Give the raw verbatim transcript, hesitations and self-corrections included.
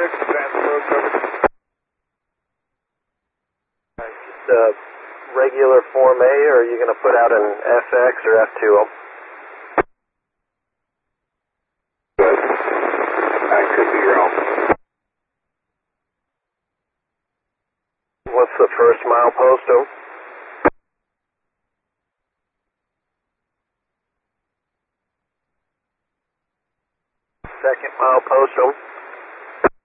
six, advance approach, over. Just a regular Form A, or are you going to put out an F X or F two O? Good. I could be wrong. What's the first milepost, over? Second milepost, over.